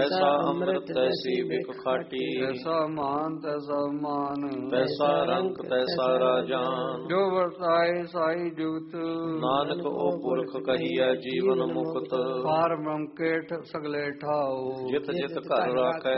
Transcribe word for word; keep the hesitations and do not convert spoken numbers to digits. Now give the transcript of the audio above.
ਜੈਸਾ ਅੰਮ੍ਰਿਤ ਤੈਸੀ ਬਿਕ ਖਾਟੀ, ਜੈਸਾ ਮਾਨ ਤੈਸਾ ਮਾਨ, ਤੈਸਾ ਰੰਗ ਤੈਸਾ ਰਾਜਾਨ। ਜੋ ਵਰਤਾਏ ਸਾਈ ਜੁਗਤ, ਨਾਨਕ ਓ ਪੁਰਖ ਕਹੀਐ ਜੀਵਨ ਮੁਕਤ। ਪਾਰ ਬ੍ਰਹਮ ਕੇਠ ਸਗਲੇ ਠਾਓ, ਜਿਤ ਜਿਤ ਘਰ ਰਾਖੈ